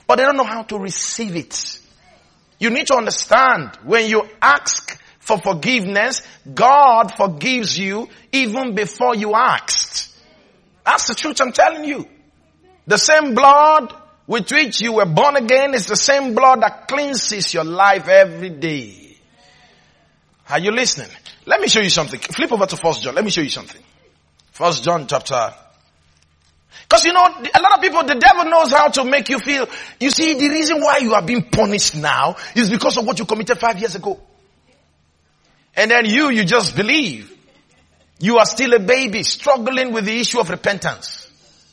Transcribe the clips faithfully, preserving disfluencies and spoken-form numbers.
but they don't know how to receive it. You need to understand, when you ask for forgiveness, God forgives you even before you asked. That's the truth I'm telling you. The same blood with which you were born again is the same blood that cleanses your life every day. Are you listening? Let me show you something. Flip over to First John. Let me show you something. First John chapter. Because you know, a lot of people, the devil knows how to make you feel. You see, the reason why you are being punished now is because of what you committed five years ago. And then you, you just believe. You are still a baby struggling with the issue of repentance.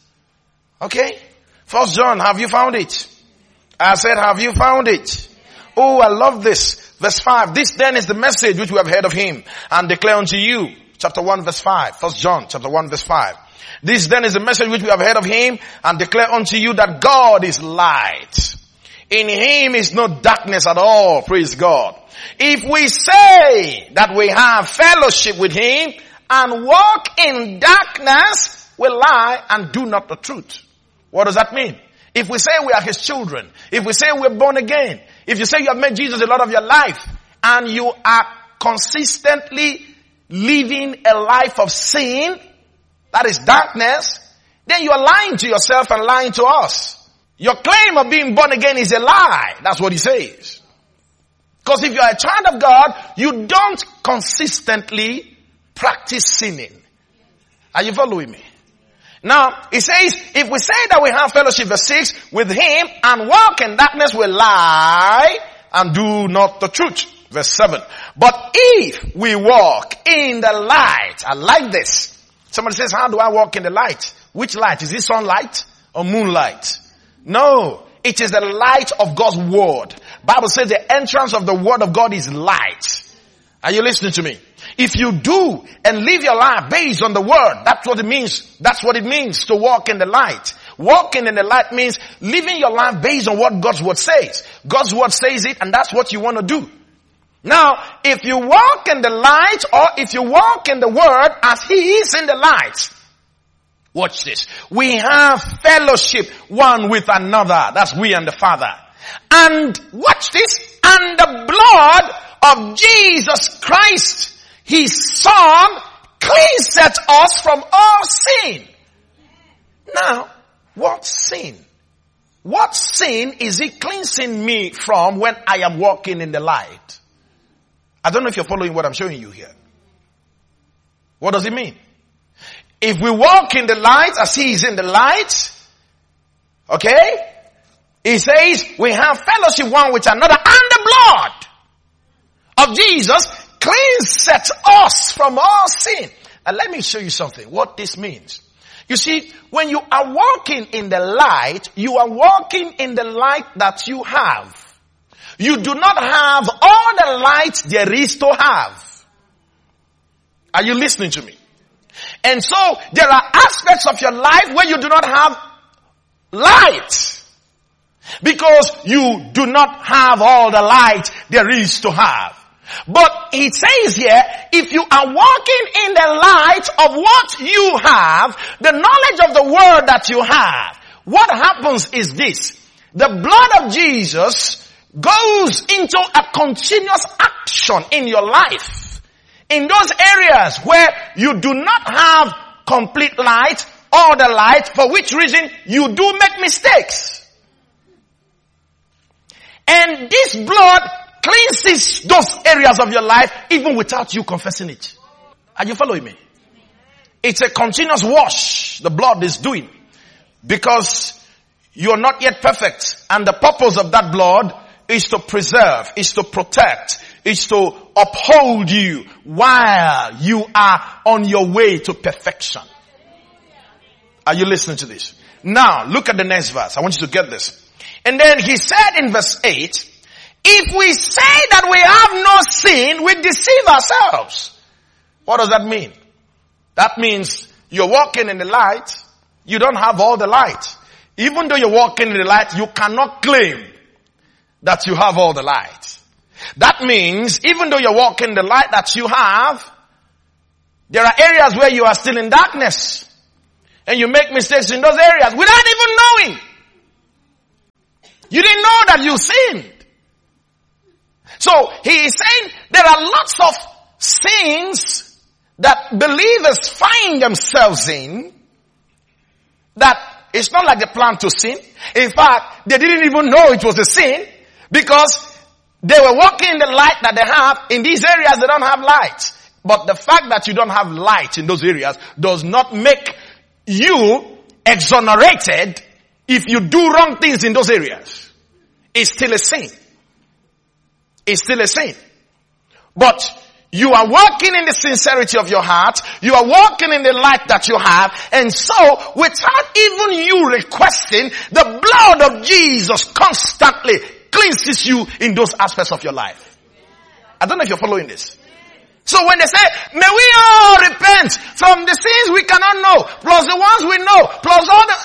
Okay? First John, have you found it? I said, have you found it? Oh, I love this. Verse five. This then is the message which we have heard of him and declare unto you. Chapter one verse five. First John chapter one verse five. This then is the message which we have heard of him and declare unto you that God is light. In him is no darkness at all. Praise God. If we say that we have fellowship with him and walk in darkness, we lie and do not the truth. What does that mean? If we say we are his children, if we say we're born again, if you say you have met Jesus a lot of your life and you are consistently living a life of sin, that is darkness, then you are lying to yourself and lying to us. Your claim of being born again is a lie. That's what he says. Because if you are a child of God, you don't consistently practice sinning. Are you following me? Now, he says, if we say that we have fellowship, verse six, with him and walk in darkness, we lie and do not the truth. Verse seven. But if we walk in the light, I like this. Somebody says, how do I walk in the light? Which light? Is it sunlight or moonlight? No, it is the light of God's word. Bible says the entrance of the word of God is light. Are you listening to me? If you do and live your life based on the word, that's what it means. That's what it means to walk in the light. Walking in the light means living your life based on what God's word says. God's word says it and that's what you want to do. Now, if you walk in the light or if you walk in the word as he is in the light, watch this. We have fellowship one with another. That's we and the Father. And watch this. And the blood of Jesus Christ, his Son, cleanseth us from all sin. Now, what sin? What sin is he cleansing me from when I am walking in the light? I don't know if you're following what I'm showing you here. What does it mean? If we walk in the light as he is in the light, okay, he says we have fellowship one with another, and the blood of Jesus cleanseth us from all sin. And let me show you something, what this means. You see, when you are walking in the light, you are walking in the light that you have. You do not have all the light there is to have. Are you listening to me? And so, there are aspects of your life where you do not have light. Because you do not have all the light there is to have. But it says here, if you are walking in the light of what you have, the knowledge of the word that you have, what happens is this. The blood of Jesus goes into a continuous action in your life. In those areas where you do not have complete light or the light, for which reason you do make mistakes. And this blood cleanses those areas of your life even without you confessing it. Are you following me? It's a continuous wash the blood is doing because you're not yet perfect, and the purpose of that blood is to preserve, is to protect, is to uphold you while you are on your way to perfection. Are you listening to this? Now, look at the next verse. I want you to get this. And then he said in verse eight, if we say that we have no sin, we deceive ourselves. What does that mean? That means you're walking in the light, you don't have all the light. Even though you're walking in the light, you cannot claim that you have all the light. That means even though you're walking in the light that you have, there are areas where you are still in darkness. And you make mistakes in those areas without even knowing. that you sinned. So he is saying there are lots of sins that believers find themselves in that it's not like they plan to sin. In fact, they didn't even know it was a sin because they were walking in the light that they have. In these areas, they don't have light. But the fact that you don't have light in those areas does not make you exonerated if you do wrong things in those areas. It's still a sin. It's still a sin. But you are walking in the sincerity of your heart. You are walking in the light that you have. And so, without even you requesting, the blood of Jesus constantly cleanses you in those aspects of your life. I don't know if you're following this. So when they say, may we all repent from the sins we cannot know, plus the ones we know, plus all the...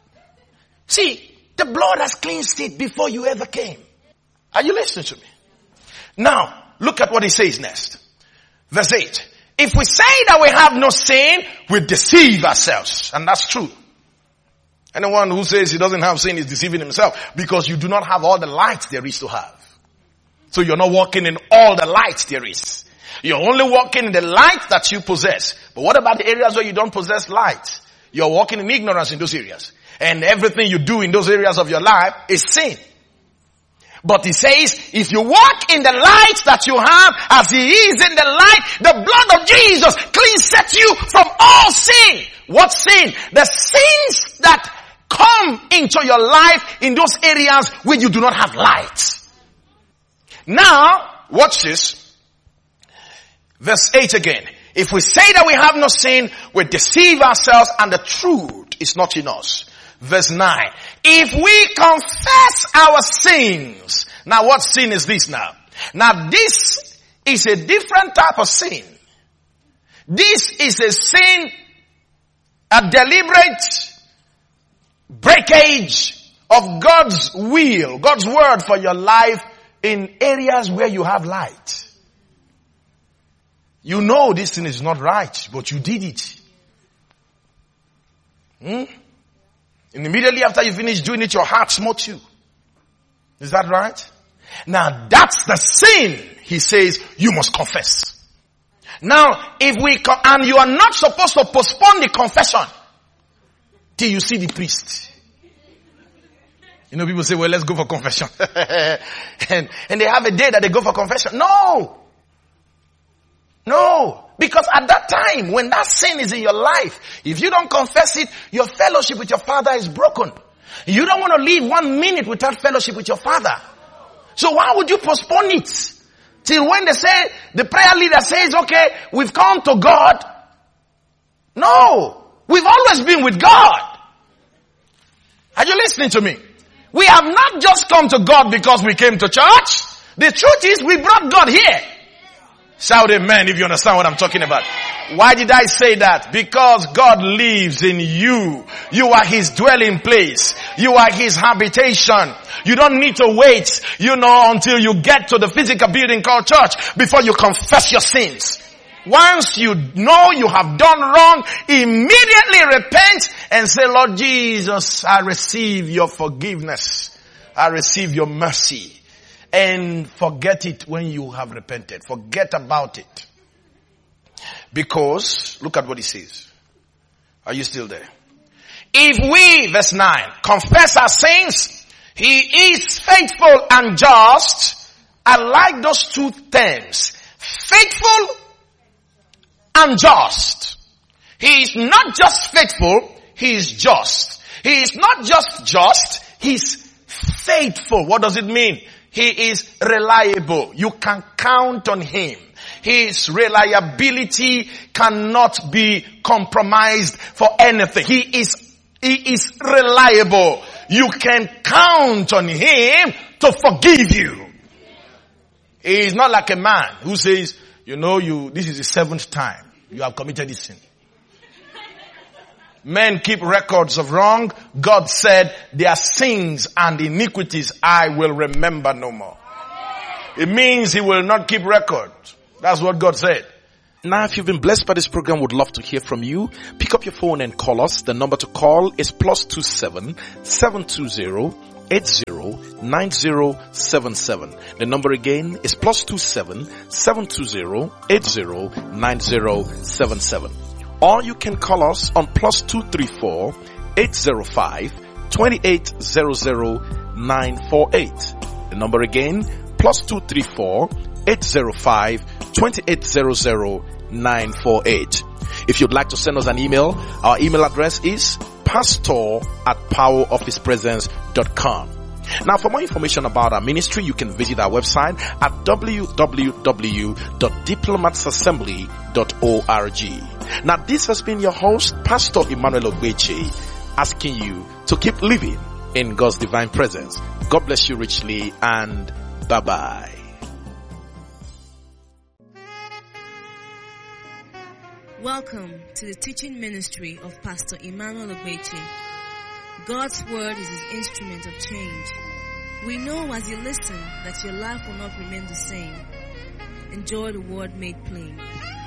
See, the blood has cleansed it before you ever came. Are you listening to me? Now, look at what he says next. Verse eight. If we say that we have no sin, we deceive ourselves. And that's true. Anyone who says he doesn't have sin is deceiving himself because you do not have all the light there is to have. So you're not walking in all the light there is. You're only walking in the light that you possess. But what about the areas where you don't possess light? You're walking in ignorance in those areas. And everything you do in those areas of your life is sin. But he says, if you walk in the light that you have, as he is in the light, the blood of Jesus cleanses you from all sin. What sin? The sins that come into your life in those areas where you do not have light. Now, watch this. Verse eight again. If we say that we have no sin, we deceive ourselves and the truth is not in us. Verse nine. If we confess our sins. Now what sin is this now? Now this is a different type of sin. This is a sin, a deliberate breakage of God's will, God's word for your life in areas where you have light. You know this thing is not right, but you did it. Hmm? And immediately after you finish doing it, your heart smote you. Is that right? Now that's the sin, he says, you must confess. Now, if we, co- and you are not supposed to postpone the confession till you see the priest. You know, people say, well, let's go for confession. and, and they have a day that they go for confession. No! No! Because at that time, when that sin is in your life, if you don't confess it, your fellowship with your Father is broken. You don't want to live one minute without fellowship with your Father. So why would you postpone it? Till when they say, the prayer leader says, okay, we've come to God. No! We've always been with God. Are you listening to me? We have not just come to God because we came to church. The truth is we brought God here. Shout amen if you understand what I'm talking about. Why did I say that? Because God lives in you. You are His dwelling place. You are His habitation. You don't need to wait, you know, until you get to the physical building called church before you confess your sins. Once you know you have done wrong, immediately repent and say, Lord Jesus, I receive your forgiveness. I receive your mercy. And forget it when you have repented. Forget about it. Because, look at what he says. Are you still there? If we, verse nine, confess our sins, He is faithful and just. I like those two terms. Faithful and just. He is not just faithful, He is just. He is not just just, He is faithful. What does it mean? He is reliable. You can count on Him. His reliability cannot be compromised for anything. He is, He is reliable. You can count on Him to forgive you. He is not like a man who says, you know, you, this is the seventh time you have committed this sin. Men keep records of wrong. God said, their sins and iniquities I will remember no more. It means He will not keep records. That's what God said. Now, if you've been blessed by this program, would love to hear from you. Pick up your phone and call us. The number to call is plus two seven seven two zero eight zero nine zero seven seven. The number again is plus two seven seven two zero eight zero nine zero seven seven. Or you can call us on plus two three four eight zero five two eight zero zero nine four eight. The number again, plus two three four eight zero five two eight zero zero nine four eight. If you'd like to send us an email, our email address is pastor at power of his presence dot com. Now, for more information about our ministry, you can visit our website at w w w dot diplomats assembly dot org. Now, this has been your host, Pastor Emmanuel Ogbeche, asking you to keep living in God's divine presence. God bless you richly, and bye-bye. Welcome to the teaching ministry of Pastor Emmanuel Ogbeche. God's word is his instrument of change. We know as you listen that your life will not remain the same. Enjoy the word made plain.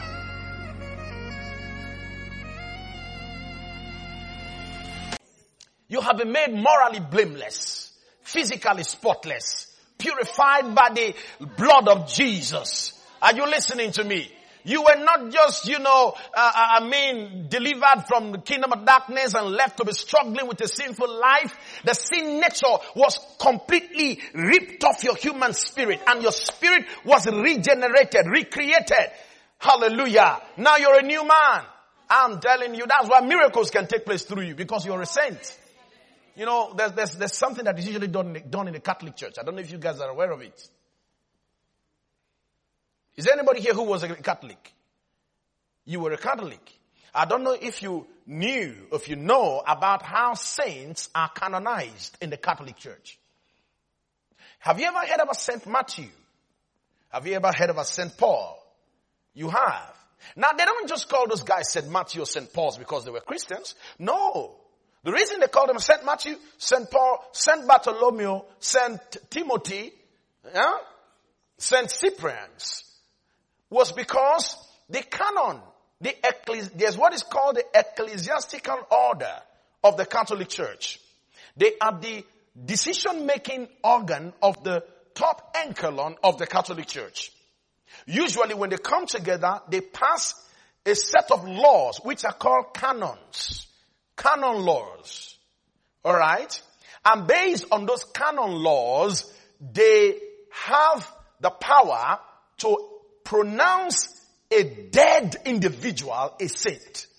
You have been made morally blameless, physically spotless, purified by the blood of Jesus. Are you listening to me? You were not just, you know, uh, I mean, delivered from the kingdom of darkness and left to be struggling with a sinful life. The sin nature was completely ripped off your human spirit, and your spirit was regenerated, recreated. Hallelujah. Now you're a new man. I'm telling you, that's why miracles can take place through you, because you're a saint. You know, there's, there's, there's something that is usually done, done in the Catholic Church. I don't know if you guys are aware of it. Is there anybody here who was a Catholic? You were a Catholic. I don't know if you knew, if you know about how saints are canonized in the Catholic Church. Have you ever heard about Saint Matthew? Have you ever heard about Saint Paul? You have. Now, they don't just call those guys Saint Matthew or Saint Paul's because they were Christians. No. The reason they call them Saint Matthew, Saint Paul, Saint Bartholomew, Saint Timothy, yeah? Saint Cyprian's, was because the canon, the ecclesi- there's what is called the ecclesiastical order of the Catholic Church. They are the decision-making organ of the top echelon of the Catholic Church. Usually when they come together, they pass a set of laws which are called canons. Canon laws. Alright? And based on those canon laws, they have the power to pronounce a dead individual a saint.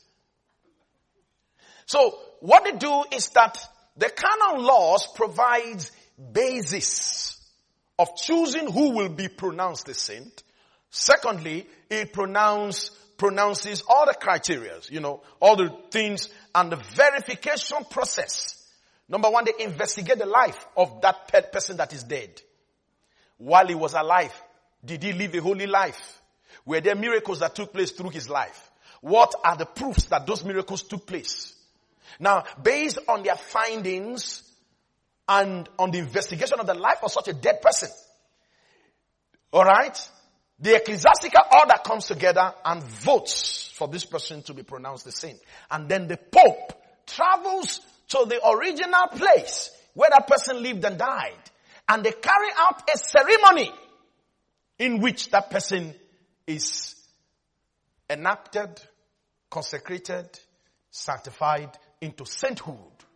So what they do is that the canon laws provides basis of choosing who will be pronounced a saint. Secondly, it pronounce, pronounces all the criteria, you know, all the things and the verification process. Number one, they investigate the life of that person that is dead. While he was alive, did he live a holy life? Were there miracles that took place through his life? What are the proofs that those miracles took place? Now, based on their findings and on the investigation of the life of such a dead person, alright, the ecclesiastical order comes together and votes for this person to be pronounced a saint. And then the Pope travels to the original place where that person lived and died. And they carry out a ceremony in which that person is enacted, consecrated, sanctified into sainthood.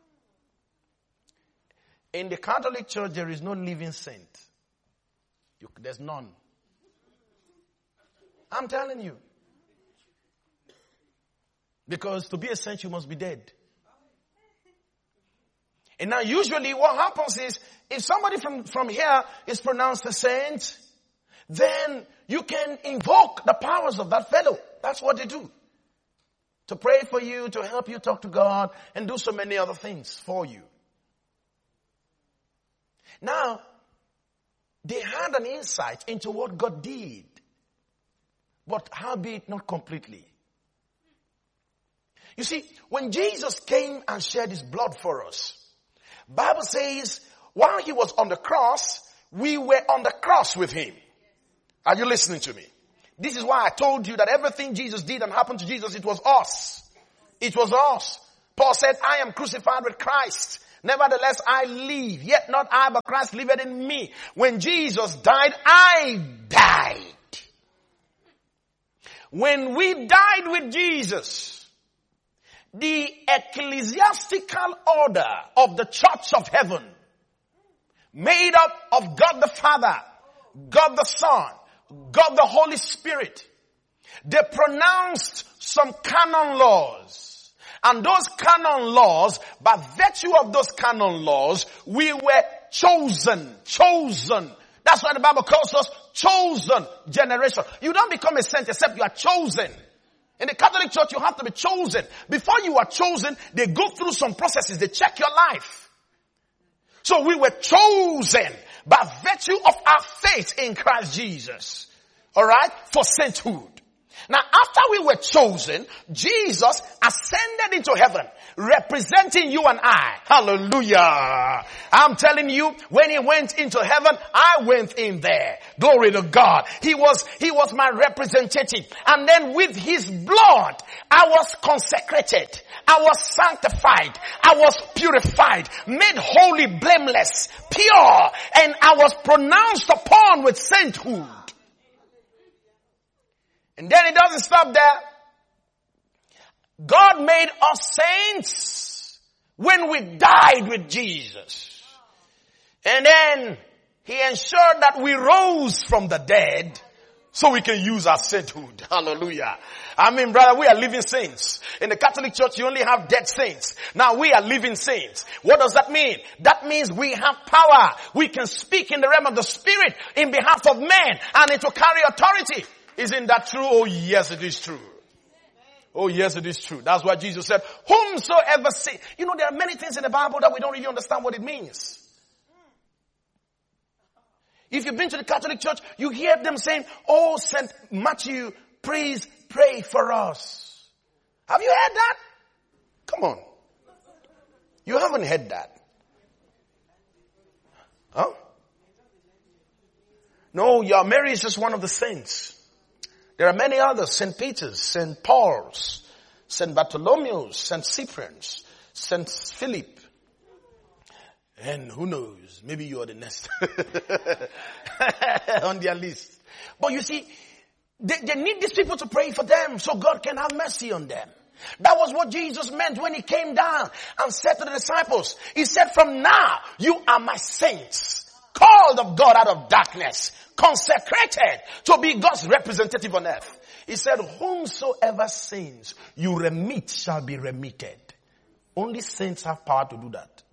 In the Catholic Church, there is no living saint. You, there's none. I'm telling you. Because to be a saint, you must be dead. And now usually what happens is, if somebody from, from here is pronounced a saint, then you can invoke the powers of that fellow. That's what they do. To pray for you, to help you talk to God, and do so many other things for you. Now, they had an insight into what God did. But howbeit not completely. You see, when Jesus came and shed his blood for us, Bible says, while he was on the cross, we were on the cross with him. Are you listening to me? This is why I told you that everything Jesus did and happened to Jesus, it was us. It was us. Paul said, I am crucified with Christ. Nevertheless, I live, yet not I, but Christ liveth in me. When Jesus died, I died. When we died with Jesus, the ecclesiastical order of the church of heaven, made up of God the Father, God the Son, God the Holy Spirit, they pronounced some canon laws. And those canon laws, by virtue of those canon laws, we were chosen, chosen. That's why the Bible calls us chosen generation. You don't become a saint except you are chosen. In the Catholic Church, you have to be chosen. Before you are chosen, they go through some processes. They check your life. So we were chosen by virtue of our faith in Christ Jesus. Alright? For sainthood. Now, after we were chosen, Jesus ascended into heaven, representing you and I. Hallelujah. I'm telling you, when he went into heaven, I went in there. Glory to God. He was, he was my representative. And then with his blood, I was consecrated. I was sanctified. I was purified, made holy, blameless, pure, and I was pronounced upon with sainthood. And then it doesn't stop there. God made us saints when we died with Jesus. And then he ensured that we rose from the dead so we can use our sainthood. Hallelujah. I mean, brother, we are living saints. In the Catholic Church, you only have dead saints. Now we are living saints. What does that mean? That means we have power. We can speak in the realm of the Spirit in behalf of men, and it will carry authority. Isn't that true? Oh yes, it is true. Oh yes, it is true. That's why Jesus said, whomsoever sin. You know, there are many things in the Bible that we don't really understand what it means. If you've been to the Catholic Church, you hear them saying, oh, Saint Matthew, please pray for us. Have you heard that? Come on. You haven't heard that. Huh? No, your Mary is just one of the saints. There are many others, Saint Peter's, Saint Paul's, Saint Bartholomew's, Saint Cyprian's, Saint Philip. And who knows, maybe you are the next on their list. But you see, they, they need these people to pray for them so God can have mercy on them. That was what Jesus meant when he came down and said to the disciples, he said, from now, you are my saints, called of God out of darkness, consecrated to be God's representative on earth. He said, whomsoever sins you remit shall be remitted. Only saints have power to do that.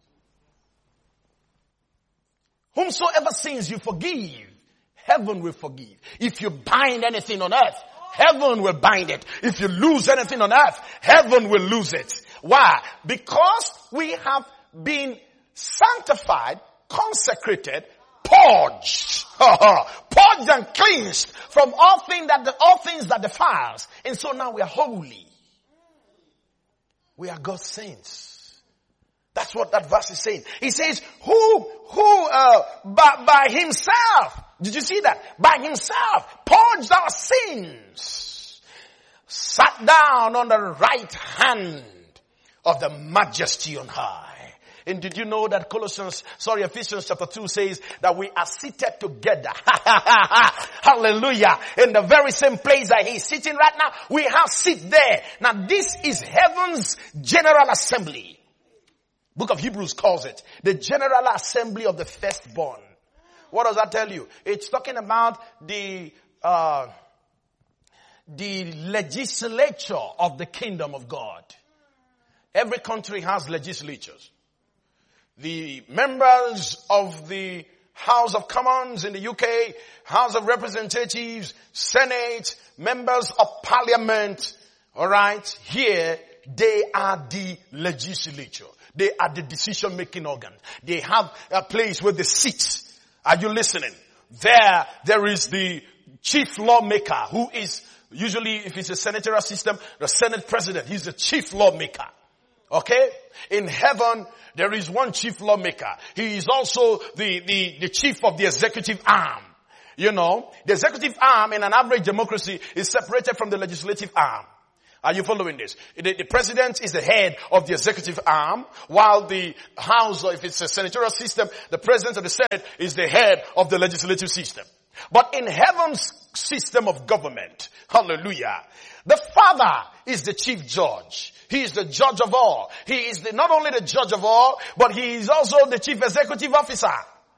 Whomsoever sins you forgive, heaven will forgive. If you bind anything on earth, heaven will bind it. If you lose anything on earth, heaven will lose it. Why? Because we have been sanctified, consecrated, purged, purged and cleansed from all things that the, all things that defiles, and so now we are holy. We are God's saints. That's what that verse is saying. He says, "Who, who, uh, by, by himself." Did you see that? By himself purged our sins, sat down on the right hand of the Majesty on high. And did you know that Colossians, sorry, Ephesians chapter two says that we are seated together. Hallelujah. In the very same place that he's sitting right now, we have seat there. Now this is heaven's general assembly. Book of Hebrews calls it the general assembly of the firstborn. What does that tell you? It's talking about the, uh, the legislature of the kingdom of God. Every country has legislatures. The members of the House of Commons in the U K, House of Representatives, Senate, members of Parliament, alright, here, they are the legislature. They are the decision-making organ. They have a place where they sit. Are you listening? There, there is the chief lawmaker who is usually, if it's a senatorial system, the Senate president. He's the chief lawmaker. Okay? In heaven, there is one chief lawmaker. He is also the, the, the chief of the executive arm. You know, the executive arm in an average democracy is separated from the legislative arm. Are you following this? The, the president is the head of the executive arm, while the house, or if it's a senatorial system, the president of the Senate is the head of the legislative system. But in heaven's system of government, hallelujah, the Father is the chief judge. He is the judge of all. He is the, not only the judge of all, but he is also the chief executive officer.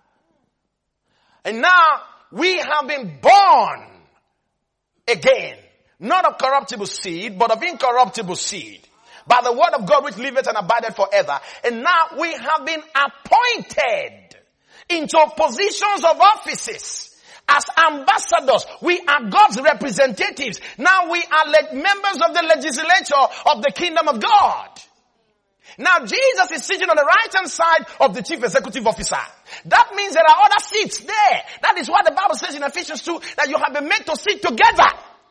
And now we have been born again. Not of corruptible seed, but of incorruptible seed. By the word of God which liveth and abideth forever. And now we have been appointed into positions of offices. As ambassadors, we are God's representatives. Now we are le- members of the legislature of the kingdom of God. Now Jesus is sitting on the right hand side of the chief executive officer. That means there are other seats there. That is why the Bible says in Ephesians two that you have been made to sit together.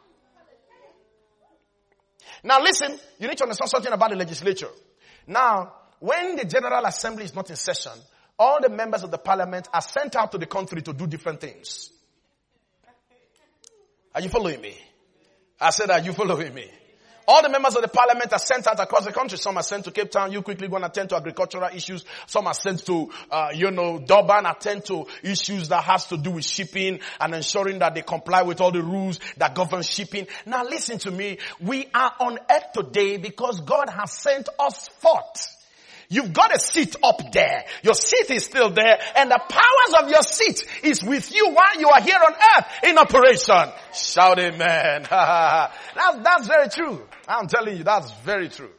Now listen, you need to understand something about the legislature. Now, when the General Assembly is not in session, all the members of the parliament are sent out to the country to do different things. Are you following me? I said, are you following me? All the members of the parliament are sent out across the country. Some are sent to Cape Town. You quickly go and attend to agricultural issues. Some are sent to, uh, you know, Durban, attend to issues that has to do with shipping and ensuring that they comply with all the rules that govern shipping. Now listen to me. We are on earth today because God has sent us forth. You've got a seat up there. Your seat is still there, and the powers of your seat is with you while you are here on earth in operation. Shout amen. that's, that's very true. I'm telling you, that's very true.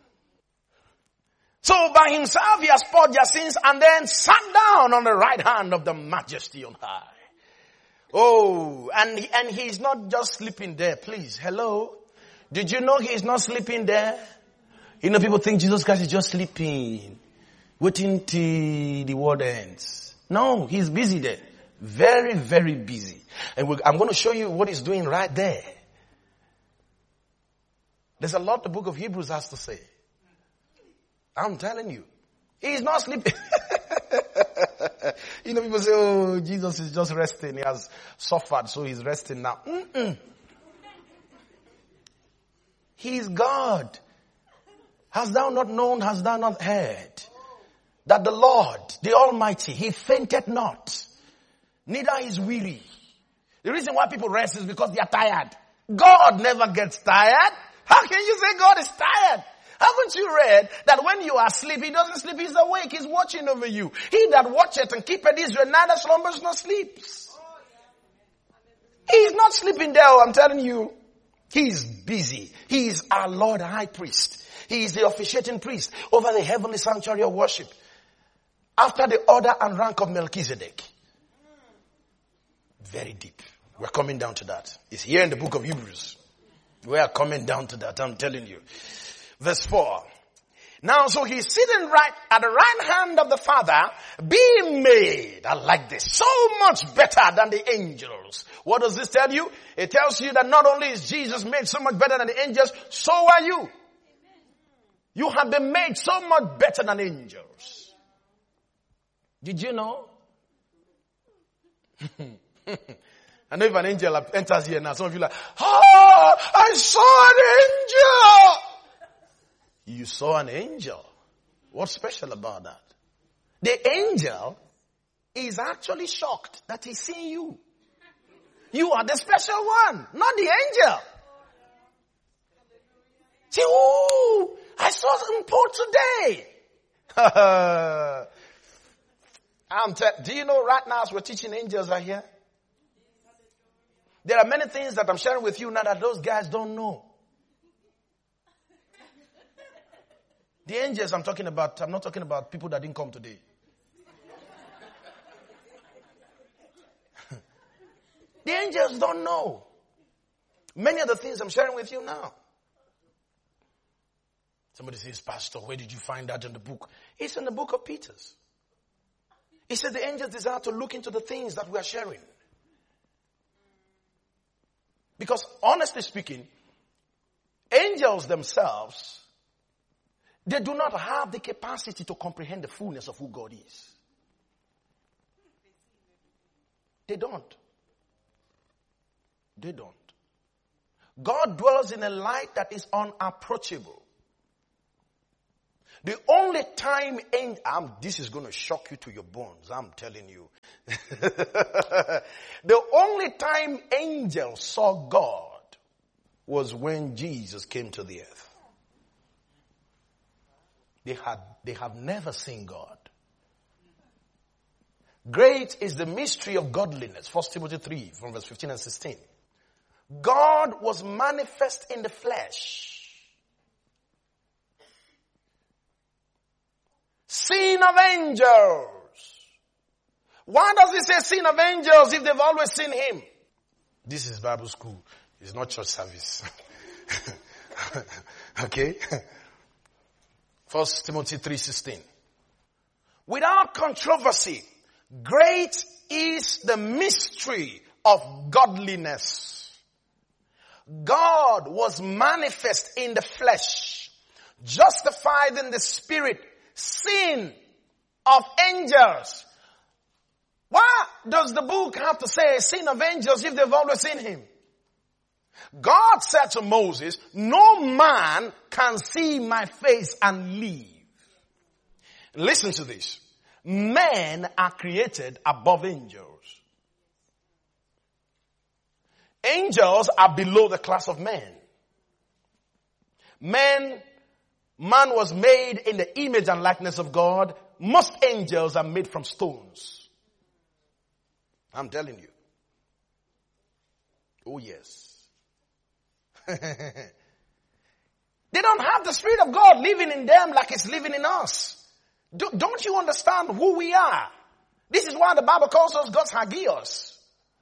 So by himself he has purged their sins and then sat down on the right hand of the majesty on high. Oh, and, and he's not just sleeping there. Please, hello. Did you know he's not sleeping there? You know, people think Jesus Christ is just sleeping, waiting till the world ends. No, he's busy there. Very, very busy. And we're, I'm going to show you what he's doing right there. There's a lot the book of Hebrews has to say. I'm telling you. He's not sleeping. You know, people say, oh, Jesus is just resting. He has suffered, so he's resting now. Mm-mm. He's God. Hast thou not known, hast thou not heard, that the Lord, the Almighty, he fainted not, neither is weary. The reason why people rest is because they are tired. God never gets tired. How can you say God is tired? Haven't you read that when you are asleep, he doesn't sleep, he's awake, he's watching over you. He that watcheth and keepeth Israel neither slumbers nor sleeps. He's not sleeping there, I'm telling you. He's busy. He is our Lord High Priest. He is the officiating priest over the heavenly sanctuary of worship. After the order and rank of Melchizedek. Very deep. We're coming down to that. It's here in the book of Hebrews. We are coming down to that, I'm telling you. Verse four. Now, so he's sitting right at the right hand of the Father, being made, I like this, so much better than the angels. What does this tell you? It tells you that not only is Jesus made so much better than the angels, so are you. You have been made so much better than angels. Did you know? I know if an angel enters here now, some of you are like, oh, I saw an angel. You saw an angel. What's special about that? The angel is actually shocked that he's seeing you. You are the special one, not the angel. See, ooh, I saw some Paul today. I'm te- Do you know right now as we're teaching angels right here? There are many things that I'm sharing with you now that those guys don't know. The angels I'm talking about, I'm not talking about people that didn't come today. The angels don't know many of the things I'm sharing with you now. Somebody says, Pastor, where did you find that in the book? It's in the book of Peter's. He said the angels desire to look into the things that we are sharing. Because honestly speaking, angels themselves, they do not have the capacity to comprehend the fullness of who God is. They don't. They don't. God dwells in a light that is unapproachable. The only time, in, um, this is going to shock you to your bones, I'm telling you. The only time angels saw God was when Jesus came to the earth. They had, they have never seen God. Great is the mystery of godliness. First Timothy three from verse fifteen and sixteen. God was manifest in the flesh. Seen of angels. Why does he say seen of angels if they've always seen him? This is Bible school. It's not church service. Okay? First Timothy three sixteen. Without controversy, great is the mystery of godliness. God was manifest in the flesh, justified in the spirit, seen of angels. Why does the book have to say seen of angels if they've always seen him? God said to Moses, no man can see my face and live. Listen to this. Men are created above angels. Angels are below the class of men. Men, man was made in the image and likeness of God. Most angels are made from stones. I'm telling you. Oh yes. They don't have the Spirit of God living in them like it's living in us. Do, don't you understand who we are? This is why the Bible calls us God's Hagios.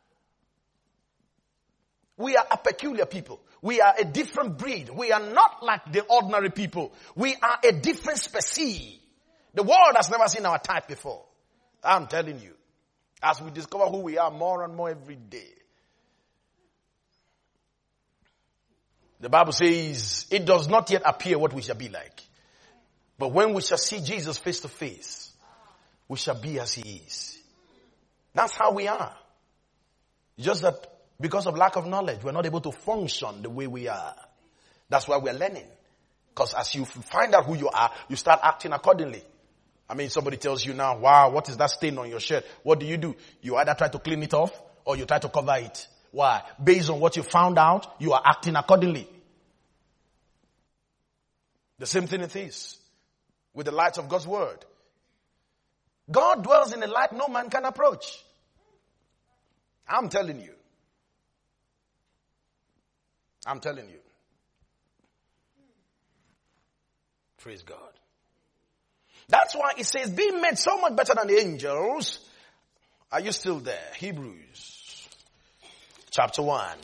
We are a peculiar people. We are a different breed. We are not like the ordinary people. We are a different species. The world has never seen our type before. I'm telling you. As we discover who we are more and more every day. The Bible says, it does not yet appear what we shall be like. But when we shall see Jesus face to face, we shall be as he is. That's how we are. Just that because of lack of knowledge, we're not able to function the way we are. That's why we're learning. Because as you find out who you are, you start acting accordingly. I mean, somebody tells you now, wow, what is that stain on your shirt? What do you do? You either try to clean it off or you try to cover it. Why? Based on what you found out, you are acting accordingly. The same thing it is with the light of God's word. God dwells in a light no man can approach. I'm telling you. I'm telling you. Praise God. That's why it says, being made so much better than the angels. Are you still there? Hebrews chapter one.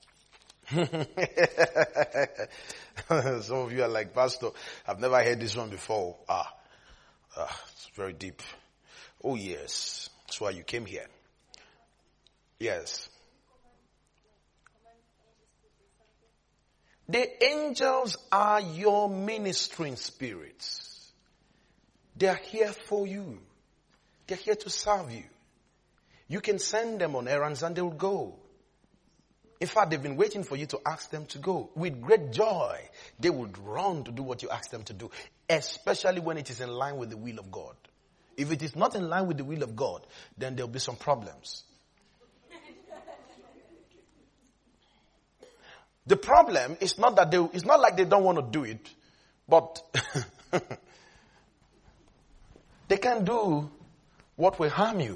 Some of you are like, Pastor, I've never heard this one before. Ah, ah, it's very deep. Oh yes, that's why you came here. Yes. The angels are your ministering spirits. They are here for you. They're here to serve you. You can send them on errands and they will go. In fact, they've been waiting for you to ask them to go. With great joy, they would run to do what you ask them to do, especially when it is in line with the will of God. If it is not in line with the will of God, then there'll be some problems. The problem is not that they, it's not like they don't want to do it, but they can do what will harm you.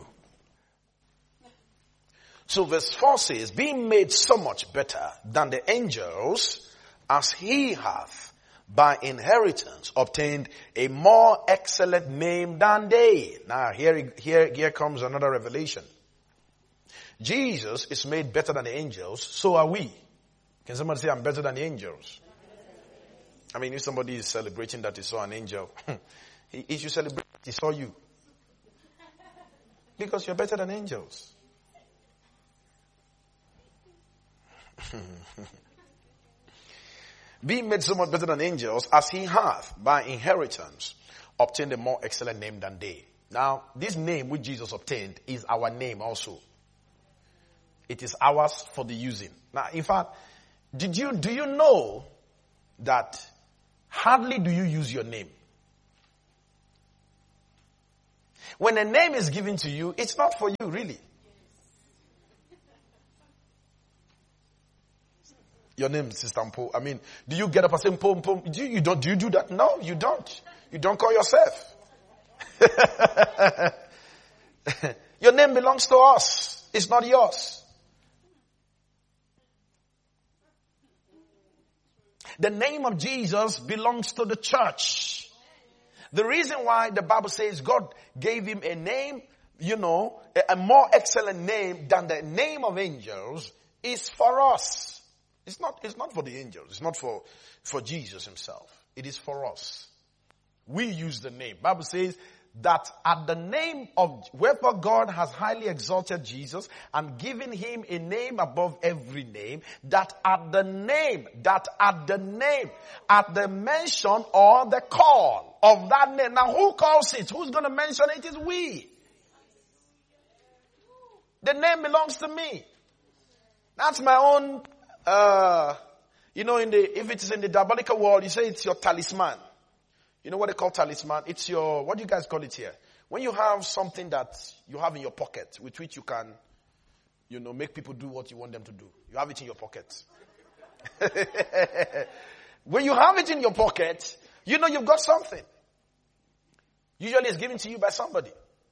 So verse four says, being made so much better than the angels, as he hath by inheritance obtained a more excellent name than they. Now here, here, here comes another revelation. Jesus is made better than the angels, so are we. Can somebody say, I'm better than the angels? I mean, if somebody is celebrating that he saw an angel, he, he should celebrate that he saw you. Because you're better than angels. Being made so much better than angels, as he hath by inheritance obtained a more excellent name than they. Now, this name which Jesus obtained is our name also. It is ours for the using. Now, in fact, Did you, do you know that hardly do you use your name? When a name is given to you, it's not for you, really. Your name is Sister Mpo. I mean, do you get up and say Mpo, Mpo? Do you, you don't, do you do that? No, you don't. You don't call yourself. Your name belongs to us. It's not yours. The name of Jesus belongs to the church. The reason why the Bible says God gave him a name, you know, a, a more excellent name than the name of angels is for us. It's not, it's not for the angels. It's not for, for Jesus himself. It is for us. We use the name. Bible says that at the name of, wherefore God has highly exalted Jesus and given him a name above every name, that at the name, that at the name, at the mention or the call of that name. Now who calls it? Who's going to mention it? It is we. The name belongs to me. That's my own, uh, you know, in the, if it is in the diabolical world, you say it's your talisman. You know what they call talisman? It's your, what do you guys call it here? When you have something that you have in your pocket with which you can, you know, make people do what you want them to do. You have it in your pocket. When you have it in your pocket, you know you've got something. Usually it's given to you by somebody.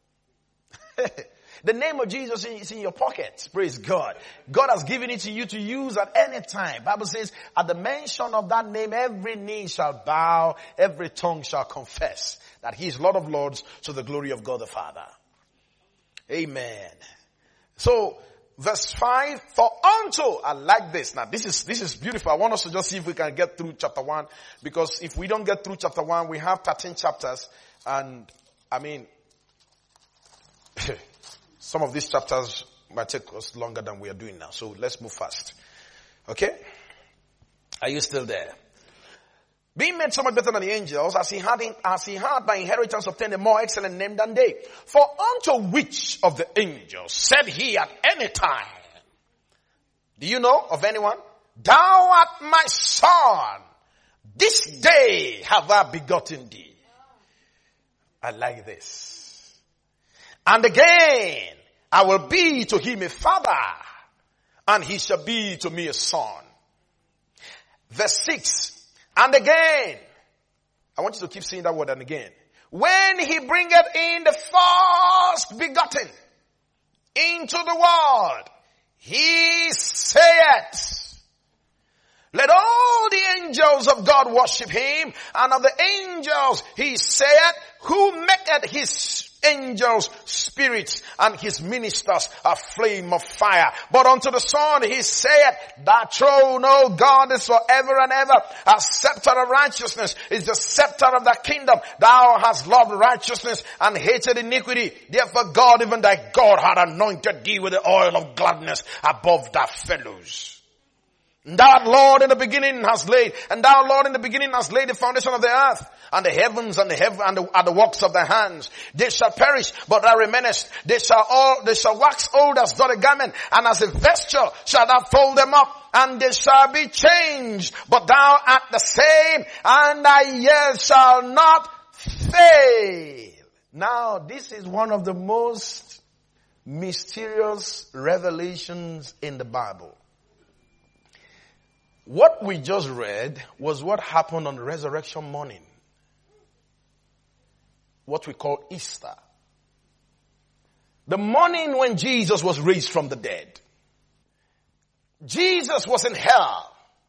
The name of Jesus is in your pocket. Praise God. God has given it to you to use at any time. Bible says, at the mention of that name, every knee shall bow, every tongue shall confess that he is Lord of Lords to the glory of God the Father. Amen. So, verse five, for unto, I like this. Now, this is, this is beautiful. I want us to just see if we can get through chapter one, because if we don't get through chapter one, we have thirteen chapters, and, I mean, some of these chapters might take us longer than we are doing now. So let's move fast. Okay? Are you still there? Being made so much better than the angels, as he had, in, as he had by inheritance obtained a more excellent name than they. For unto which of the angels said he at any time, do you know of anyone? Thou art my son. This day have I begotten thee. I like this. And again, I will be to him a father, and he shall be to me a son. Verse six, and again, I want you to keep saying that word and again. When he bringeth in the first begotten into the world, he saith, let all the angels of God worship him, and of the angels he saith, who maketh his angels spirits and his ministers a flame of fire. But unto the Son he saith, thy throne, O God, is forever and ever. A scepter of righteousness is the scepter of thy kingdom. Thou hast loved righteousness and hated iniquity. Therefore God, even thy God, had anointed thee with the oil of gladness above thy fellows. And thou, Lord, in the beginning has laid, and thou, Lord, in the beginning has laid the foundation of the earth, and the heavens and the heaven and the, are the works of thy hands. They shall perish, but thou remainest. They shall all, they shall wax old as doth a garment, and as a vesture shall thou fold them up, and they shall be changed. But thou art the same, and thy years shall not fail. Now, this is one of the most mysterious revelations in the Bible. What we just read was what happened on resurrection morning. What we call Easter. The morning when Jesus was raised from the dead. Jesus was in hell.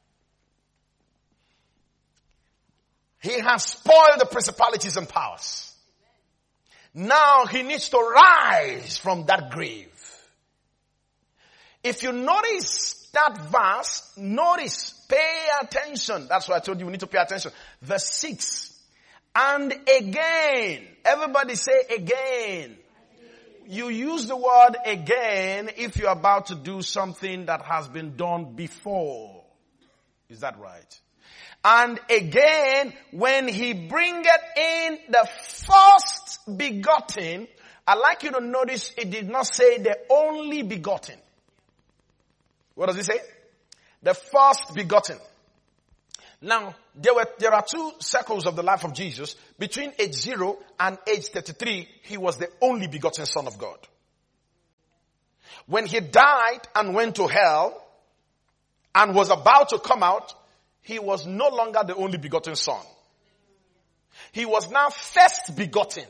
He has spoiled the principalities and powers. Now he needs to rise from that grave. If you notice that verse, notice, pay attention. That's why I told you we need to pay attention. Verse six. And again. Everybody say again. You use the word again if you're about to do something that has been done before. Is that right? And again, when he bringeth in the first begotten, I'd like you to notice it did not say the only begotten. What does it say? The first begotten. Now, there were, there are two circles of the life of Jesus. Between age zero and age thirty-three, he was the only begotten Son of God. When he died and went to hell and was about to come out, he was no longer the only begotten Son. He was now first begotten.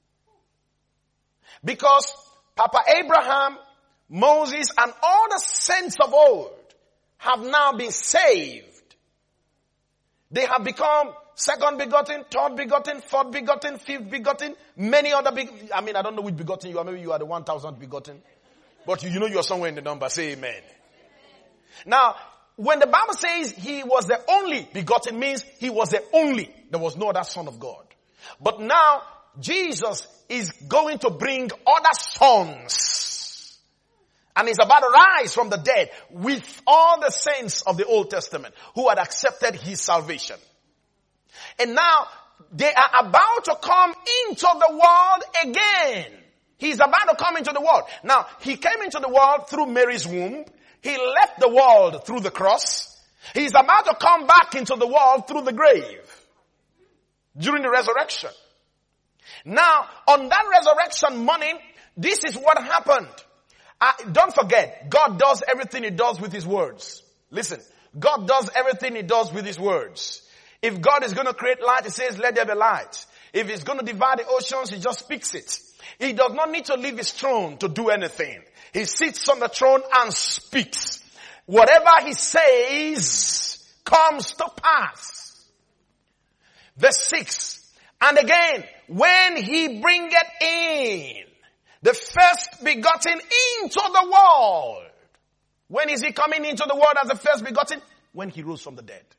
Because Papa Abraham, Moses, and all the saints of old have now been saved. They have become second begotten, third begotten, fourth begotten, fifth begotten, many other big, I mean, I don't know which begotten you are. Maybe you are the one thousandth begotten. But you, you know you are somewhere in the number. Say amen. Amen. Now, when the Bible says he was the only begotten, means he was the only. There was no other Son of God. But now, Jesus is going to bring other sons. And he's about to rise from the dead with all the saints of the Old Testament who had accepted his salvation. And now, they are about to come into the world again. He's about to come into the world. Now, he came into the world through Mary's womb. He left the world through the cross. He's about to come back into the world through the grave during the resurrection. Now, on that resurrection morning, this is what happened. Uh, don't forget, God does everything he does with his words. Listen, God does everything he does with his words. If God is going to create light, he says, let there be light. If he's going to divide the oceans, he just speaks it. He does not need to leave his throne to do anything. He sits on the throne and speaks. Whatever he says comes to pass. Verse six. And again, when he bringeth in the first begotten into the world. When is he coming into the world as the first begotten? When he rose from the dead.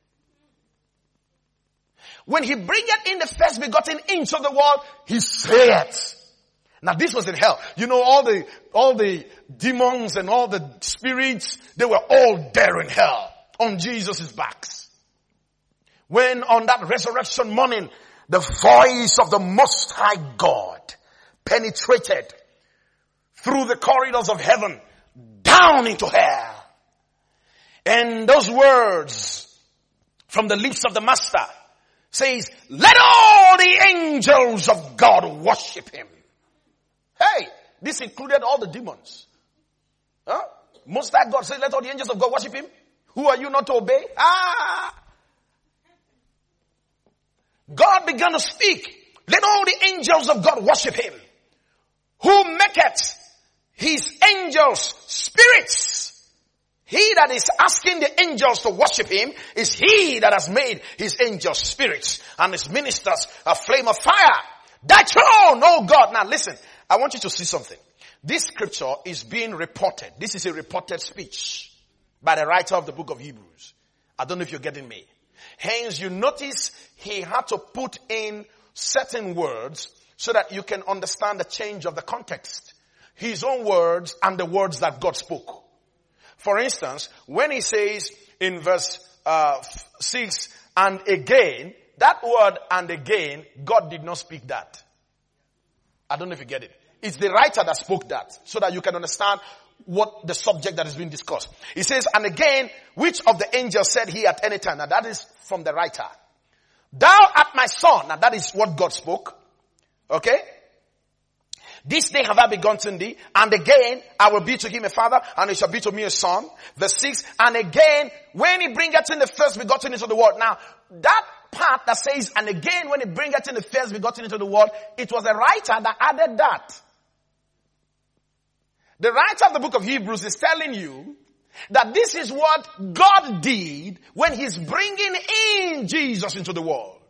When he bringeth in the first begotten into the world, he saith. Now this was in hell. You know, all the, all the demons and all the spirits, they were all there in hell on Jesus' backs. When on that resurrection morning, the voice of the Most High God penetrated through the corridors of heaven down into hell. And those words from the lips of the Master says, let all the angels of God worship him. Hey, this included all the demons. Huh? Most High God said, let all the angels of God worship him. Who are you not to obey? Ah! God began to speak. Let all the angels of God worship him. Who maketh his angels spirits. He that is asking the angels to worship him is he that has made his angels spirits and his ministers a flame of fire. Thy throne, oh God. Now listen, I want you to see something. This scripture is being reported. This is a reported speech by the writer of the book of Hebrews. I don't know if you're getting me. Hence, you notice he had to put in certain words so that you can understand the change of the context. His own words and the words that God spoke. For instance, when he says in verse uh, six, and again, that word and again, God did not speak that. I don't know if you get it. It's the writer that spoke that so that you can understand what the subject that is being discussed. He says, and again, which of the angels said he at any time? Now that is from the writer. Thou art my son. Now that is what God spoke. Okay? This day have I begotten thee, and again I will be to him a father, and he shall be to me a son. Verse six, and again, when he bringeth in the first begotten into the world. Now, that part that says, and again when he bringeth in the first begotten into the world, it was a writer that added that. The writer of the book of Hebrews is telling you that this is what God did when he's bringing in Jesus into the world.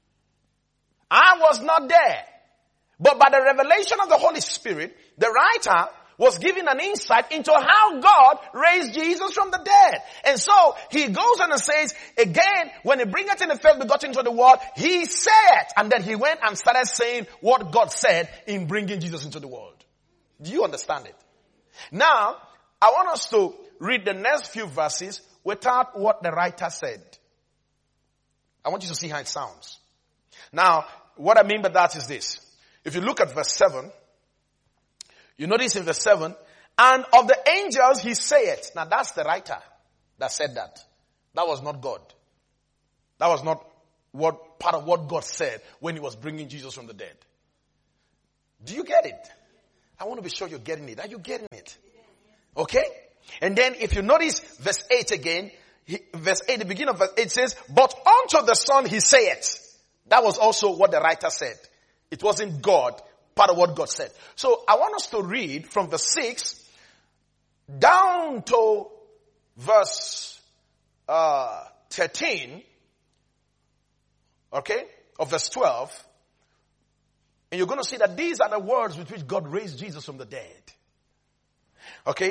I was not there. But by the revelation of the Holy Spirit, the writer was given an insight into how God raised Jesus from the dead. And so, he goes on and says, again, when he bringeth in the first begotten into the world, he said, and then he went and started saying what God said in bringing Jesus into the world. Do you understand it? Now, I want us to read the next few verses without what the writer said. I want you to see how it sounds. Now, what I mean by that is this. If you look at verse seven, you notice in verse seven, and of the angels he saith. Now that's the writer. that said that. That was not God. That was not what part of what God said when he was bringing Jesus from the dead. Do you get it? I want to be sure you're getting it. Are you getting it? Okay? And then if you notice verse eight again, he, verse eight, the beginning of verse eight says, but unto the Son he saith. That was also what the writer said. It wasn't God, part of what God said. So I want us to read from verse six down to verse uh, thirteen, okay, of verse twelve. And you're going to see that these are the words with which God raised Jesus from the dead. Okay?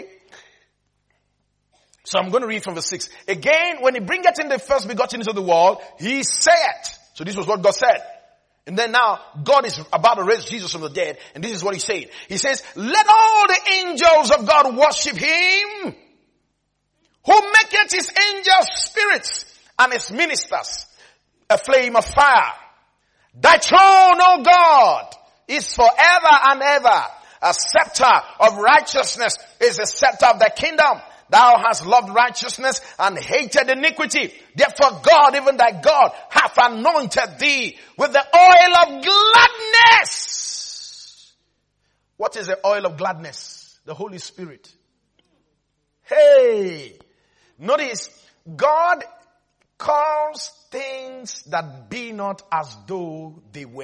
So I'm going to read from verse six. Again, when he bringeth in the first begotten into the world, he said. So this was what God said. And then now, God is about to raise Jesus from the dead. And this is what he said. He says, let all the angels of God worship him, who maketh his angels spirits and his ministers a flame of fire. Thy throne, O God, is forever and ever. A scepter of righteousness is the scepter of thy kingdom. Thou hast loved righteousness and hated iniquity. Therefore God, even thy God, hath anointed thee with the oil of gladness. What is the oil of gladness? The Holy Spirit. Hey! Notice, God calls things that be not as though they were.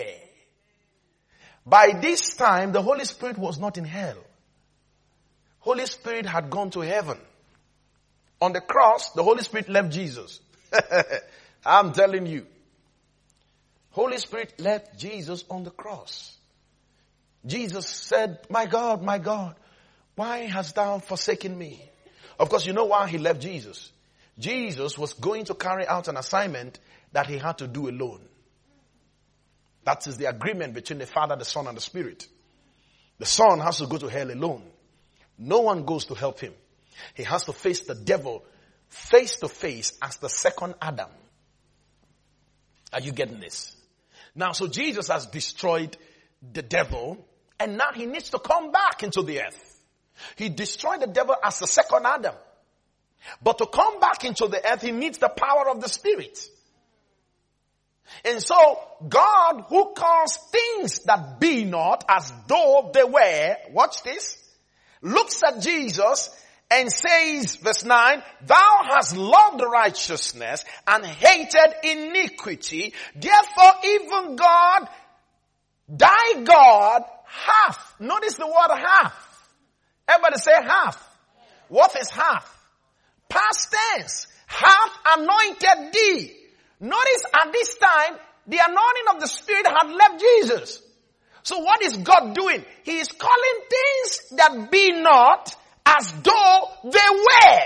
By this time, the Holy Spirit was not in hell. Holy Spirit had gone to heaven. On the cross, the Holy Spirit left Jesus. I'm telling you. Holy Spirit left Jesus on the cross. Jesus said, my God, my God, why hast thou forsaken me? Of course, you know why he left Jesus. Jesus was going to carry out an assignment that he had to do alone. That is the agreement between the Father, the Son, and the Spirit. The Son has to go to hell alone. No one goes to help him. He has to face the devil face to face as the second Adam. Are you getting this? Now, so Jesus has destroyed the devil, and now he needs to come back into the earth. He destroyed the devil as the second Adam. But to come back into the earth, he needs the power of the Spirit. And so, God, who calls things that be not as though they were, watch this, looks at Jesus and says, verse nine, thou hast loved righteousness and hated iniquity. Therefore, even God, thy God, hath. Notice the word hath. Everybody say hath. What is hath? Past tense. Hath anointed thee. Notice at this time, the anointing of the Spirit had left Jesus. So what is God doing? He is calling things that be not as though they were.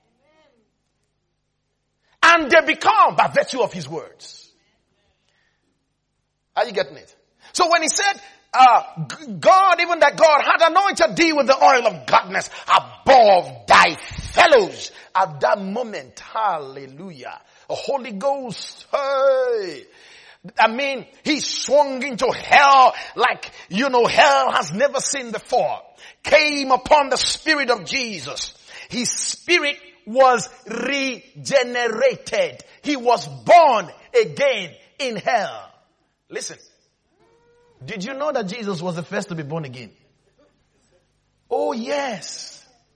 And they become by virtue of his words. Are you getting it? So when he said, uh, God, even that God had anointed thee with the oil of gladness above thy fellows. At that moment, hallelujah, the Holy Ghost, hey, I mean, he swung into hell like, you know, hell has never seen before. Came upon the Spirit of Jesus. His spirit was regenerated. He was born again in hell. Listen. Did you know that Jesus was the first to be born again? Oh yes.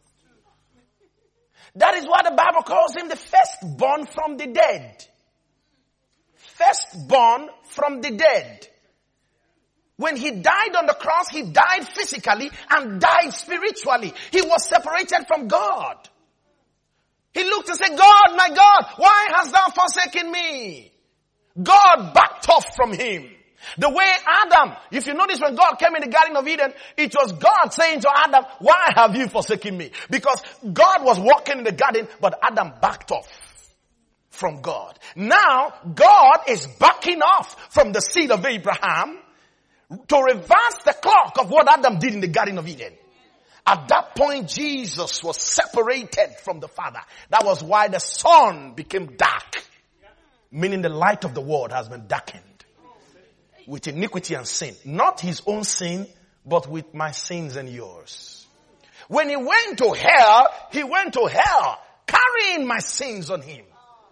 That is why the Bible calls him the firstborn from the dead. Firstborn from the dead. When he died on the cross, he died physically and died spiritually. He was separated from God. He looked and said, God, my God, why hast thou forsaken me? God backed off from him. The way Adam, if you notice when God came in the Garden of Eden, it was God saying to Adam, why have you forsaken me? Because God was walking in the garden, but Adam backed off from God. Now, God is backing off from the seed of Abraham to reverse the clock of what Adam did in the Garden of Eden. At that point, Jesus was separated from the Father. That was why the sun became dark. Meaning the light of the world has been darkened with iniquity and sin. Not his own sin, but with my sins and yours. When he went to hell, he went to hell carrying carrying my sins on him.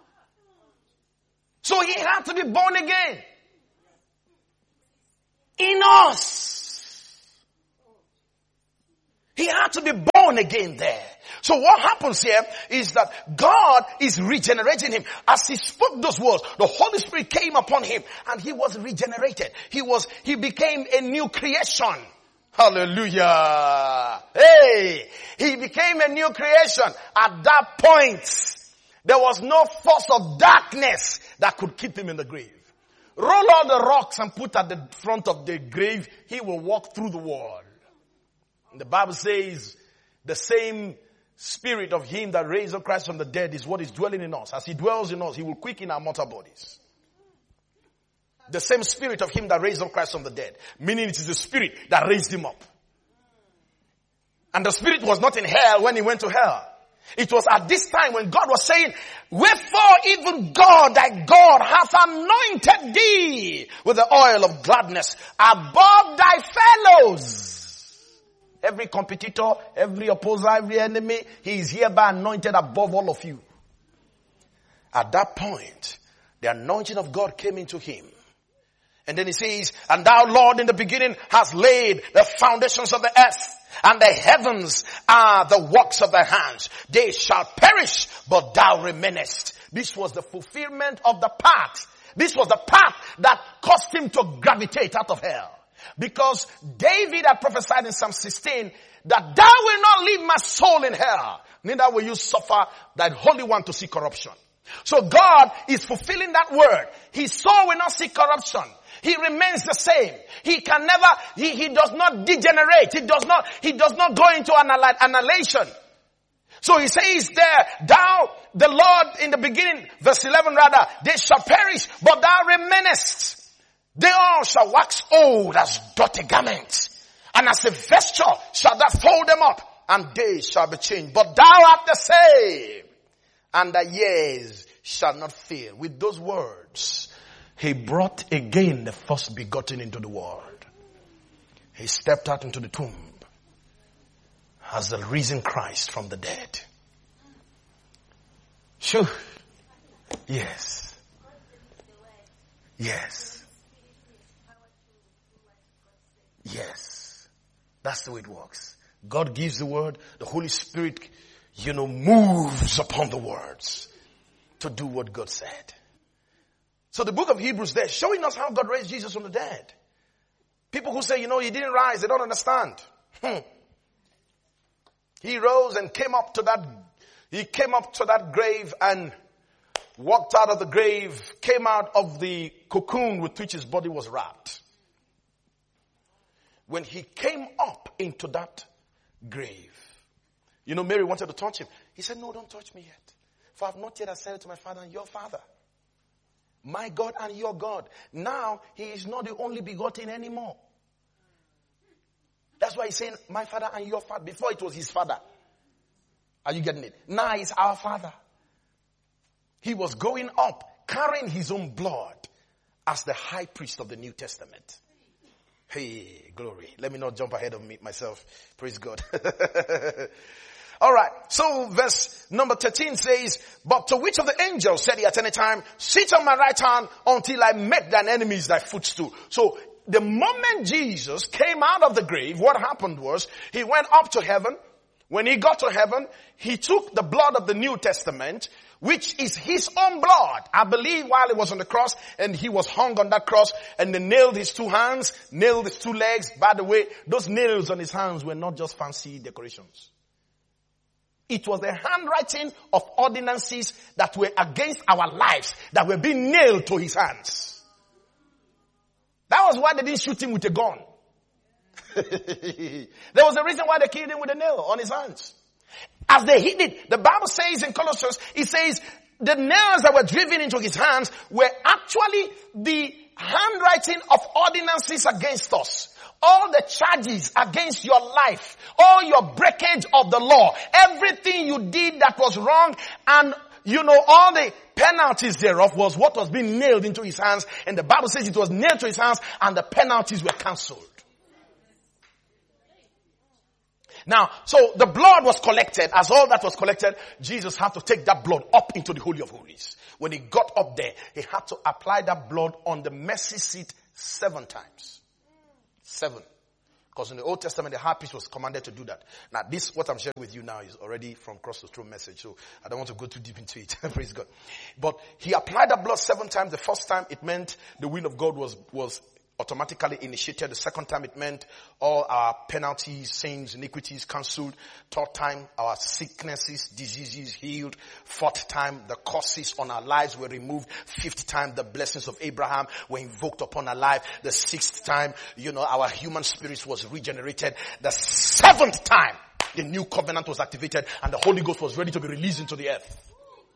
So he had to be born again. In us. He had to be born again there. So what happens here is that God is regenerating him. As he spoke those words, the Holy Spirit came upon him and he was regenerated. He was, he became a new creation. Hallelujah. Hey, he became a new creation. At that point, there was no force of darkness that could keep him in the grave. Roll all the rocks and put at the front of the grave, he will walk through the wall. And the Bible says the same Spirit of him that raised up Christ from the dead is what is dwelling in us. As he dwells in us, he will quicken our mortal bodies. The same Spirit of him that raised up Christ from the dead. Meaning it is the Spirit that raised him up. And the Spirit was not in hell when he went to hell. It was at this time when God was saying, wherefore even God, thy God, hath anointed thee with the oil of gladness above thy fellows. Every competitor, every opposer, every enemy, he is hereby anointed above all of you. At that point, the anointing of God came into him. And then he says, and thou, Lord, in the beginning hast laid the foundations of the earth, and the heavens are the works of thy hands. They shall perish, but thou remainest. This was the fulfillment of the path. This was the path that caused him to gravitate out of hell. Because David had prophesied in Psalm sixteen that thou will not leave my soul in hell, neither will you suffer thy Holy One to see corruption. So God is fulfilling that word. His soul will not see corruption. He remains the same. He can never, he, he does not degenerate. He does not, he does not go into annihilation. So he says there, thou, the Lord in the beginning, verse eleven rather, they shall perish, but thou remainest. They all shall wax old as dirty garments, and as a vesture shall thou fold them up, and days shall be changed. But thou art the same, and the years shall not fail. With those words, he brought again the first begotten into the world. He stepped out into the tomb as the risen Christ from the dead. Sure. Yes. Yes. Yes. That's the way it works. God gives the word. The Holy Spirit, you know, moves upon the words to do what God said. So the book of Hebrews there showing us how God raised Jesus from the dead. People who say, you know, he didn't rise, they don't understand. Hmm. He rose and came up to that, he came up to that grave and walked out of the grave, came out of the cocoon with which his body was wrapped. When he came up into that grave, you know, Mary wanted to touch him. He said, no, don't touch me yet. For I have not yet ascended to my Father and your Father. My God and your God. Now, he is not the only begotten anymore. That's why he's saying, my Father and your Father. Before it was his Father. Are you getting it? Now it's our Father. He was going up, carrying his own blood as the high priest of the New Testament. Hey, glory. Let me not jump ahead of me myself. Praise God. All right. So verse number thirteen says, but to which of the angels said he at any time, sit on my right hand until I make thine enemies thy footstool. So the moment Jesus came out of the grave, what happened was he went up to heaven. When he got to heaven, he took the blood of the New Testament, which is his own blood. I believe while he was on the cross and he was hung on that cross and they nailed his two hands, nailed his two legs. By the way, those nails on his hands were not just fancy decorations. It was the handwriting of ordinances that were against our lives that were being nailed to his hands. That was why they didn't shoot him with a gun. There was a reason why they killed him with a nail on his hands. As they hit it, the Bible says in Colossians, it says the nails that were driven into his hands were actually the handwriting of ordinances against us. All the charges against your life, all your breakage of the law, everything you did that was wrong, and you know, all the penalties thereof was what was being nailed into his hands. And the Bible says it was nailed to his hands and the penalties were cancelled. Now, so the blood was collected. As all that was collected, Jesus had to take that blood up into the Holy of Holies. When he got up there, he had to apply that blood on the mercy seat seven times. Seven. Because in the Old Testament, the high priest was commanded to do that. Now, this, what I'm sharing with you now, is already from Cross to Throne message, so I don't want to go too deep into it. Praise God. But he applied that blood seven times. The first time, it meant the will of God was, was automatically initiated. The second time, it meant all our penalties, sins, iniquities cancelled. Third time, our sicknesses, diseases healed. Fourth time, the curses on our lives were removed. Fifth time, the blessings of Abraham were invoked upon our life. The sixth time, you know, our human spirits was regenerated. The seventh time, the new covenant was activated and the Holy Ghost was ready to be released into the earth.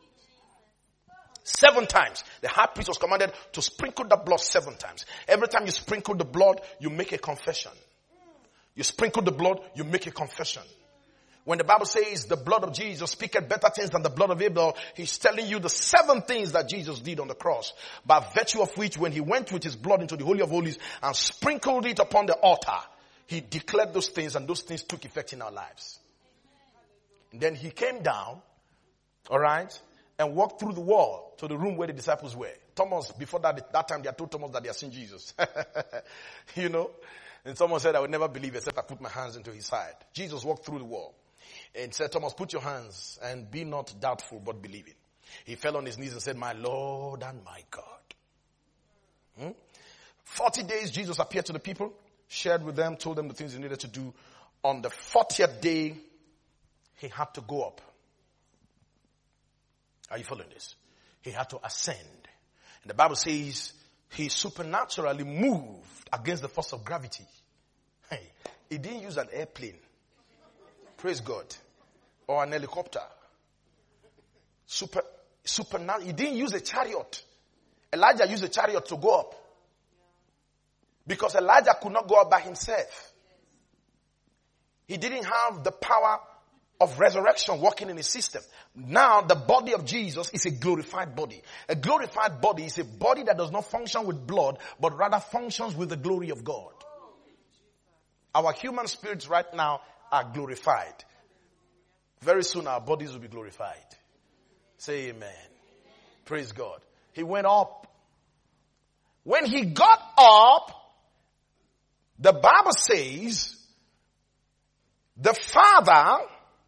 Seven times. The high priest was commanded to sprinkle the blood seven times. Every time you sprinkle the blood, you make a confession. You sprinkle the blood, you make a confession. When the Bible says the blood of Jesus speaketh better things than the blood of Abel, he's telling you the seven things that Jesus did on the cross, by virtue of which when he went with his blood into the Holy of Holies and sprinkled it upon the altar, he declared those things and those things took effect in our lives. And then he came down, all right, and walked through the wall to the room where the disciples were. Thomas, before that, that time they had told Thomas that they had seen Jesus. You know? And someone said, I would never believe except I put my hands into his side. Jesus walked through the wall and said, Thomas, put your hands and be not doubtful but believing. He fell on his knees and said, my Lord and my God. Hmm? Forty days Jesus appeared to the people, shared with them, told them the things he needed to do. On the fortieth day, he had to go up. Are you following this? He had to ascend. And the Bible says he supernaturally moved against the force of gravity. Hey, he didn't use an airplane. Praise God. Or an helicopter. Super, supernatural. He didn't use a chariot. Elijah used a chariot to go up. Because Elijah could not go up by himself. He didn't have the power of resurrection working in his system. Now the body of Jesus is a glorified body. A glorified body is a body that does not function with blood, but rather functions with the glory of God. Our human spirits right now are glorified. Very soon our bodies will be glorified. Say amen. Praise God. He went up. When he got up, the Bible says, the Father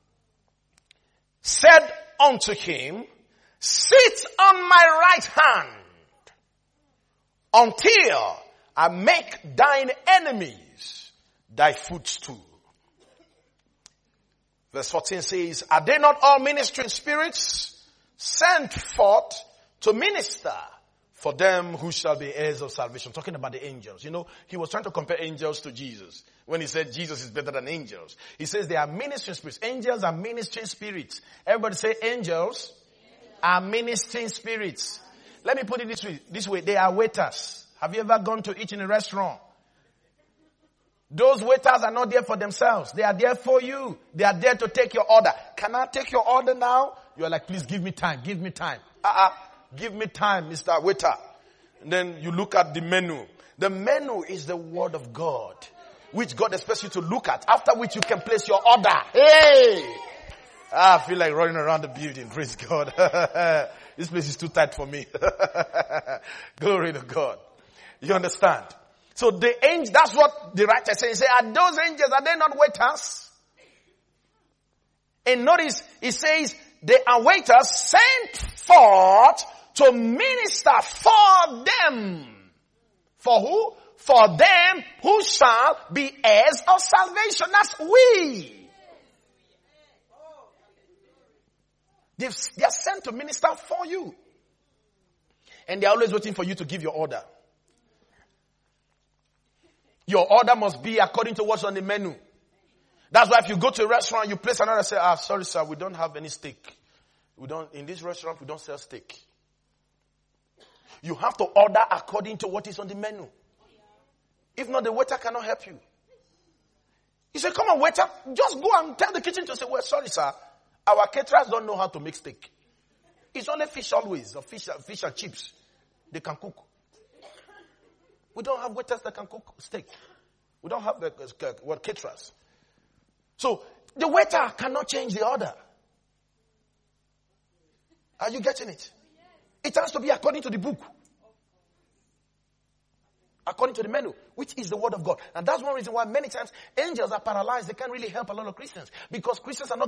said unto him, sit on my right hand until I make thine enemies thy footstool. Verse fourteen says, are they not all ministering spirits sent forth to minister for them who shall be heirs of salvation? Talking about the angels. You know, he was trying to compare angels to Jesus. When he said Jesus is better than angels. He says they are ministering spirits. Angels are ministering spirits. Everybody say angels, angels. are ministering spirits. Let me put it this way. This way, they are waiters. Have you ever gone to eat in a restaurant? Those waiters are not there for themselves. They are there for you. They are there to take your order. Can I take your order now? You are like, please give me time. Give me time. Uh-uh. Give me time, Mister Waiter. And then you look at the menu. The menu is the word of God, which God expects you to look at, after which you can place your order. Hey! I feel like running around the building. Praise God. This place is too tight for me. Glory to God. You understand? So the angels, that's what the writer says. He says, are those angels, are they not waiters? And notice, he says, they are waiters sent forth to minister for them. For who? For them who shall be heirs of salvation. That's we. They've, they are sent to minister for you. And they're always waiting for you to give your order. Your order must be according to what's on the menu. That's why if you go to a restaurant, you place an order and say, ah, sorry sir, we don't have any steak. We don't, in this restaurant, we don't sell steak. You have to order according to what is on the menu. If not, the waiter cannot help you. He said, come on, waiter, just go and tell the kitchen to say, well, sorry, sir, our caterers don't know how to make steak. It's only fish always, or fish, fish and chips. They can cook. We don't have waiters that can cook steak. We don't have the, uh, what, caterers. So the waiter cannot change the order. Are you getting it? It has to be according to the book. According to the menu, which is the word of God. And that's one reason why many times angels are paralyzed. They can't really help a lot of Christians. Because Christians are not